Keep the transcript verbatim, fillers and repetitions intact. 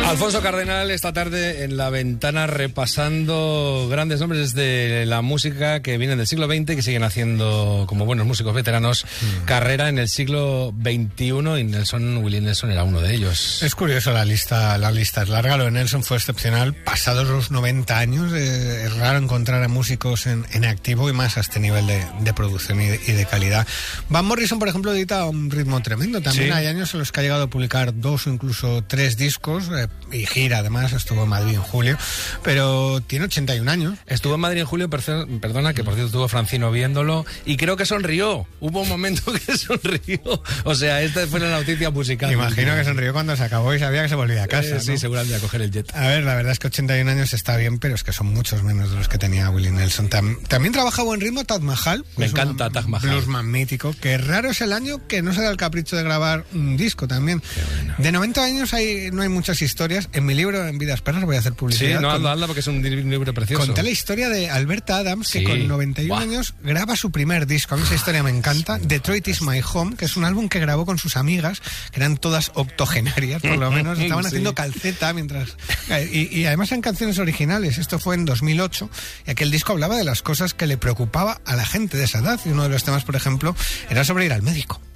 Alfonso Cardenal esta tarde en La Ventana repasando grandes nombres de la música que vienen del siglo veinte y que siguen haciendo, como buenos músicos veteranos, mm. carrera en el siglo veintiuno, y Nelson, Willie Nelson era uno de ellos. Es curioso, la lista la lista es larga. Lo de Nelson fue excepcional. Pasados los noventa años, eh, es raro encontrar a músicos en, en activo y más a este nivel de, de producción y de, y de calidad. Van Morrison, por ejemplo, edita un ritmo tremendo. También sí. Hay años en los que ha llegado a publicar dos o incluso tres discos, eh, y gira, además, estuvo en Madrid en julio, pero tiene ochenta y un años. Estuvo en Madrid en julio, perdona, que por cierto estuvo Francino viéndolo, y creo que sonrió. Hubo un momento que sonrió. O sea, esta fue la noticia musical. Imagino que sonrió cuando se acabó y sabía que se volvía a casa, eh, Sí, ¿no? seguramente a coger el jet. A ver, la verdad es que ochenta y un años está bien, pero es que son muchos menos de los que tenía Willie Nelson. Tam- también trabaja a buen ritmo Taj Mahal. Me encanta Taj Mahal. Bluesman mítico, que raro es el año que no se da el capricho de grabar un disco también. Bueno. De noventa años hay, no hay muchas historias. En mi libro, En Vidas Perras, voy a hacer publicidad. Sí, no, con, anda, anda, porque es un libro precioso. Conté la historia de Alberta Adams, sí. que con noventa y un Buah. años graba su primer disco. A mí esa historia me encanta. Sí, Detroit is My Home, que es un álbum que grabó con sus amigas, que eran todas octogenarias, por lo menos. Estaban sí. haciendo calceta mientras... Y, y además eran canciones originales. Esto fue en dos mil ocho, y aquel disco hablaba de las cosas que le preocupaba a la gente de esa edad. Y uno de los temas, por ejemplo, era sobre ir al médico.